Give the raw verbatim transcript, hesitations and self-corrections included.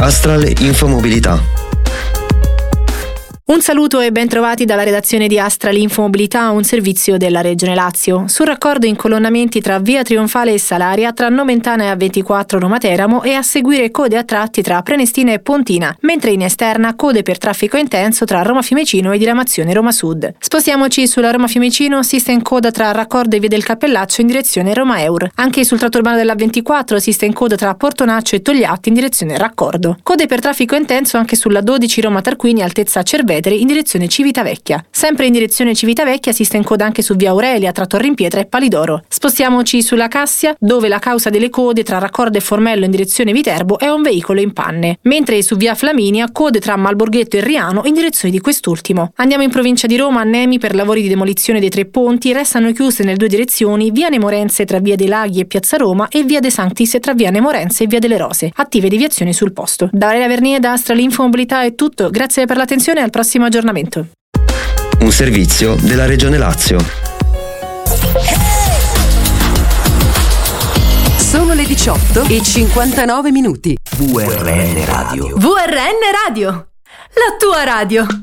Astral Infomobilità. Un saluto e ben trovati dalla redazione di Astral Infomobilità, un servizio della Regione Lazio. Sul raccordo incolonnamenti tra Via Trionfale e Salaria, tra Nomentana e A ventiquattro Roma Teramo, e a seguire code a tratti tra Prenestina e Pontina, mentre in esterna code per traffico intenso tra Roma Fiumicino e diramazione Roma Sud. Spostiamoci sulla Roma Fiumicino, esiste in coda tra raccordo e Via del Cappellaccio in direzione Roma Eur. Anche sul tratto urbano dell'A ventiquattro esiste in coda tra Portonaccio e Togliatti in direzione raccordo. Code per traffico intenso anche sulla dodici Roma Tarquini altezza Cerveteri in direzione Civitavecchia. Sempre in direzione Civitavecchia esiste in coda anche su via Aurelia tra Torrimpietra e Palidoro. Spostiamoci sulla Cassia, dove la causa delle code tra raccordo e Formello in direzione Viterbo è un veicolo in panne, mentre su via Flaminia code tra Malborghetto e Riano in direzione di quest'ultimo. Andiamo in provincia di Roma. A Nemi, per lavori di demolizione dei tre ponti, restano chiuse nelle due direzioni via Nemorense tra via dei Laghi e piazza Roma e via De Sanctis tra via Nemorense e via delle Rose. Attive deviazioni sul posto. Da Valeria Vernier da Astral Infomobilità è tutto. Grazie per l'attenzione e al prossimo aggiornamento. Un servizio della Regione Lazio. Sono le diciotto e cinquantanove minuti. V R N Radio. V R N Radio, la tua radio.